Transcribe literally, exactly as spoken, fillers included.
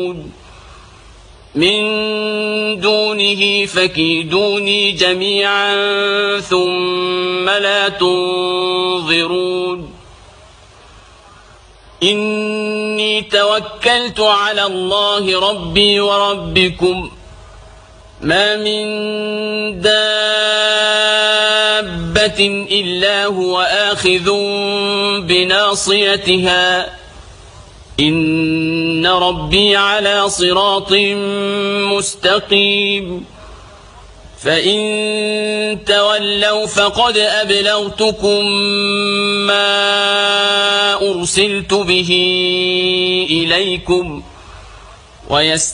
من دونه فكيدوني جميعا ثم لا تنظرون إني توكلت على الله ربي وربكم ما من دابة إلا هو آخذ بناصيتها إن ربي على صراط مستقيم فإن تولوا فقد أبلغتكم ما أرسلت به إليكم ويست